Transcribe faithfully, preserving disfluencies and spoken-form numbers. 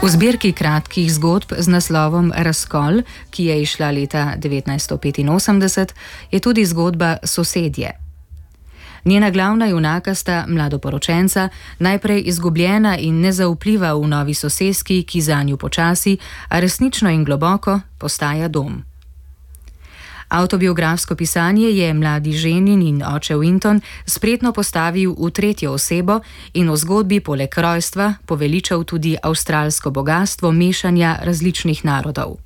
V zbirki kratkih zgodb z naslovom Razkol, ki je izšla leta devetnajststo petinosemdeset, je tudi zgodba Sosedje. Njena glavna junaka sta mladoporočenca, najprej izgubljena in nezaupljiva v novi soseski, ki zanju počasi, a resnično in globoko postaja dom. Avtobiografsko pisanje je mladi ženin in oče Winton spretno postavil v tretjo osebo in v zgodbi poleg rojstva poveličal tudi avstralsko bogastvo mešanja različnih narodov.